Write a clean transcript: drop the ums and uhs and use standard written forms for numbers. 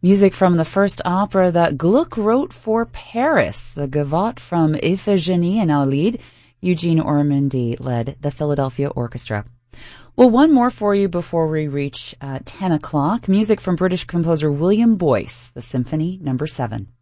Music from the first opera that Gluck wrote for Paris, the Gavotte from Iphigenie and Aulide. Eugene Ormandy led the Philadelphia Orchestra. Well, one more for you before we reach 10 o'clock. Music from British composer William Boyce, the Symphony No. 7.